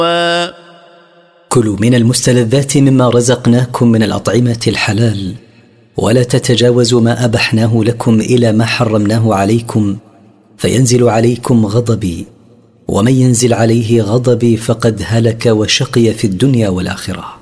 كلوا من المستلذات مما رزقناكم من الأطعمة الحلال، ولا تتجاوزوا ما أبحناه لكم إلى ما حرمناه عليكم فينزل عليكم غضبي، ومن ينزل عليه غضبي فقد هلك وشقي في الدنيا والآخرة.